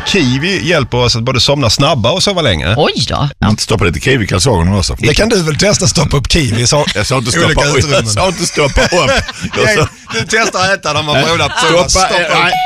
kiwi hjälper oss att både somna snabbare och sova längre. Oj då. Inte stoppa lite kiwi i kalsongerna också. Det kan du väl testa, stoppa upp kiwi så. Jag sa inte stoppa upp. Du testar att äta när man brodar på. Stoppa.